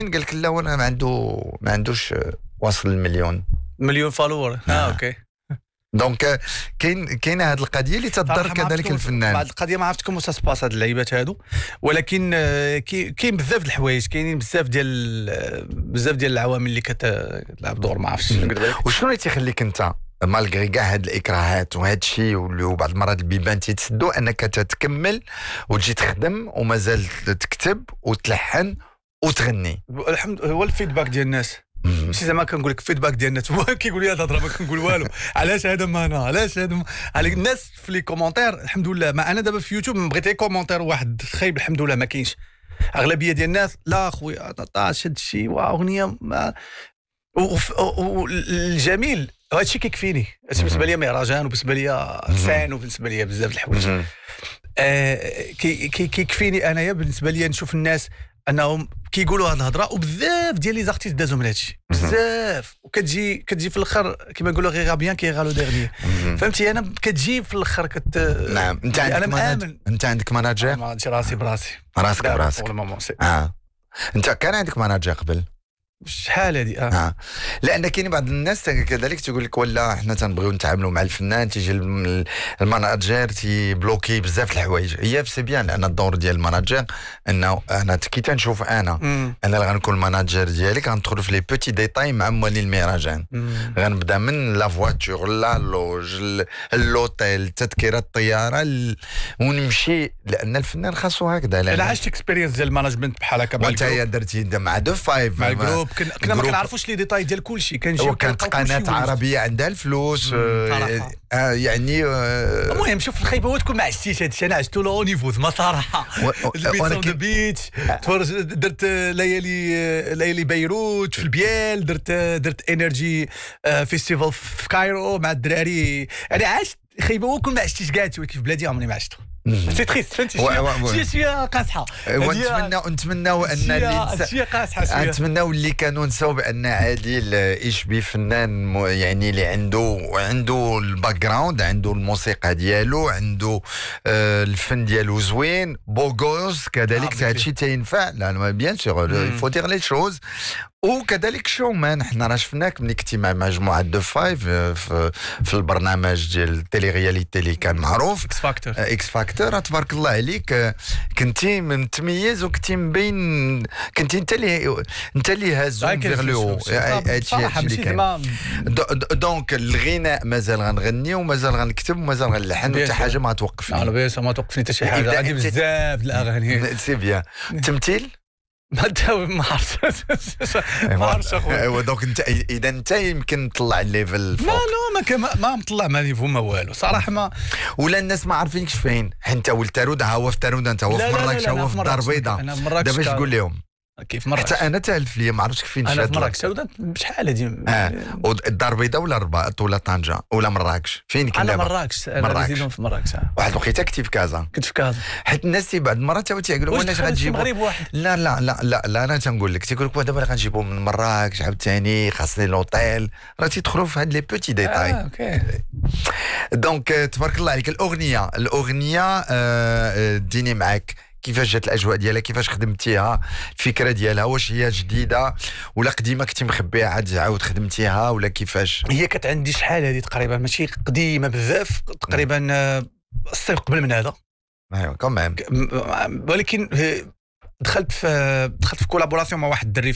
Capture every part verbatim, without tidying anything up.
قال لك لا وانا ما عنده ما عندوش واصل المليون مليون فالور. اه, آه اوكي. دونك كاين كاين هذه القضيه اللي تضر كذلك الفنان. بعد القضيه ما عرفتكم واش سباس هاد اللعيبات هادو، ولكن كاين بزاف د الحوايج، كاينين بزاف ديال بزاف ديال العوامل اللي كتلعب دور. ما عرفتش وشنو اللي تيخليك انت مالغري كاع هاد الاكراهات وهذا الشيء وبعض المرات البيبان تيتسدوا انك تتكمل وتجي تخدم ومازال تكتب وتلحن وتغني؟ الحمد هو الفيدباك ديال الناس. ماشي زعما كنقول لك الفيدباك ديال الناس هو كيقول لي هاد الهضره ما كنقول والو. علاش هذا ما انا علاش هذا ما... على الناس في لي كومونتير الحمد لله. ما انا دابا في يوتيوب بغيت لي كومونتير واحد خايب الحمد لله ما كاينش. اغلبيه ديال الناس لا خويا طاش هاد الشيء واغنيه ما... والجميل هذا الشيء كيكفيني. بالنسبه لي مهرجان وبالنسبه لي فان وبالنسبه لي بزاف د الحوايج آه كي كيكفيني انايا. بالنسبه لي نشوف الناس انهم كيقولوا هذه الهضره وبزاف ديال لي زارتيست دازوا من هادشي بزاف، وكتجي كتجي في الاخر كيما نقولوا غير غابيان كيغالو ديرني. فهمتي انا كتجي في الاخر كت نعم. انت عندك ماناجر؟ انت عندك ماناجر؟ ما عنديش راسي براسي. راسك براسك اه. انت كان عندك ماناجر قبل؟ شحال هذه اه, آه. لان كاين بعض الناس كذلك تقول لك ولا حنا تنبغيو نتعاملوا مع الفنان تيجي الماناجر تيبلوكي بزاف الحوايج. هي سي بيان لان الدور ديال الماناجر انه انا كي تنشوف انا مم. انا اللي غنكون الماناجر ديالك غندخل في لي بوتي ديتاي مع موالين المهرجان. غنبدا من لا فواتور لا لوج اللوتيل تذكره الطياره ال... ونمشي لان الفنان خاصو هكذا. انا عشت اكسبيرينس ديال المانجمنت بحال هكا. وانت درتي مع دو فايف مع الجروب كنا ما كنعرفوش لي ديتاي ديال كل شيء. كنجيو كانت قناه عربيه عندها الفلوس آه آه يعني آه المهم شوف الخيبه هو تكون ما عشتيش هادشي. انا عشتو لو نيفو ما صراحه. البيت اون ذا بيتش درت ليالي ليالي بيروت في البيال، درت درت انرجي فيستيفال في كايرو مع الدراري. انا عشت خيبه هو كون ما عشتيش كاع في بلادي عمري ما عشتو. سي تريست فهمتي شويه شويه قاصحه. ونتمناو نتمناو ان اللي شويه قاصحه شويه نتمناو اللي كانوا نساو بان عادل يشبي فنان يعني اللي عنده عنده الباك جراوند، عنده الموسيقى ديالو، عنده آه الفن ديالو زوين بوغوس كذلك. هذا الشيء تينفع. لا بيان سور يفو دير لي شوز. وكذلك شومان حنا راه شفناك ملي كنتي مع مجموعه دو فايف في, في البرنامج ديال التيلي رياليتي اللي كان معروف اكس فاكتور. اكس فاكتور تبارك الله عليك كنتي متميز وكنتي مبين. كنتي انت اللي انت اللي هازو فيغ لو هادشي. دونك الغناء مازال غنغني ومازال غنكتب ومازال غنلحن وحتى حاجه ما توقفني. انا بيس ما توقفني حتى شي حاجه. عندي بزاف د الاغاني. سي بيان. التمثيل ما داوي ما عرفتش ما عرفتش اخويا. ايوا دونك انت اذا انت يمكن تطلع الليفل فوق. لا لا ما ما مطلع ما نيفو ما والو صراحه. ما ولا الناس ما عارفينكش فين. انت والتارود ها هو في تارود، انت هو في مراكش، هو في الدار البيضاء. دابا اش تقول لهم؟ كيف مراكش حتى انا تالف لي ما عرفتش فين. انا في مراكش بشحال هادي اه الدار البيضاء ولا الرباط ولا طنجه ولا مراكش؟ فين كنت انا مراكش. انا ريزيدون في مراكش. واحد الوقيته كنتي في كازا. كنت في كازا. حيت الناس بعض المرات تيقولوا واش غتجيبوا المغرب واحد. لا لا لا لا, لا انا تنقول لك تيقول لك دابا غنجيبوا من مراكش عاوتاني خاصني لوطيل. راه تيدخلوا في هاد لي بوتي ديتاي. اه اوكي. دونك تبارك الله عليك. الاغنيه الاغنيه آه ديني معاك كيفاش جات الاجواء ديالها؟ كيفاش خدمتيها؟ الفكره ديالها واش هي جديده ولا قديمه كنتي مخبيها عاد عاود خدمتيها ولا كيفاش؟ هي كانت عندي شحال هذه تقريبا ماشي قديمه بزاف تقريبا الصيف قبل من هذا. ايوا كمان. ولكن دخلت في دخلت في كولابوراسيون مع واحد الدري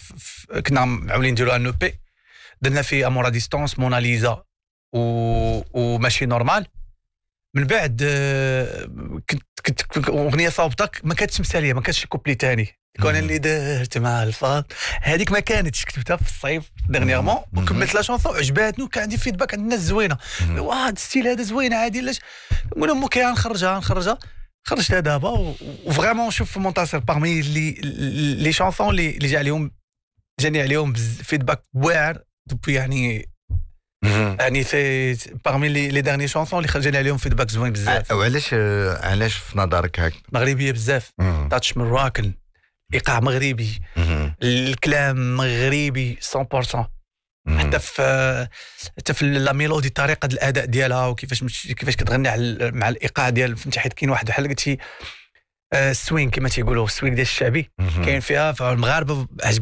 كنا معولين نديروا ان او بي درنا فيه امورا ديستونس موناليزا و وماشي نورمال. من بعد كنت كنت اغنيه صوبتك ما كانتش مساليه، ما كانش شي كوبلي ثاني. كون اللي درت مع الفاض هذيك ما كانتش. كتبتها في الصيف ديرنييرمون وكملت لا شونسون عجباتني وكان عندي فيدباك عند الناس زوينه. واه هذا الستيل هذا زوين عادي. علاش نقول لهم اوكي نخرجها نخرجها خرجتها دابا. وفريمون شوف في مونتاسير باغمي لي لي شونسون اللي اللي جا عليهم جاني عليهم فيدباك واعر دوبي يعني يعني في باغمي لي لي ديرني شونسون اللي خرجنا عليهم فيدباك زوين بزاف. وعلاش علاش في نظرك هكا؟ مغربيه بزاف، تاتش من راكن، ايقاع مغربي، الكلام مغربي مية بالمية. حتى في حتى في لا ميلودي طريقه الاداء ديالها وكيفاش كيفاش كتغني مع الايقاع ديال فهمتي. حيت كاين واحد بحال قلتي السوين كما تيقولوا السوين ديال الشعبي كاين فيها المغاربه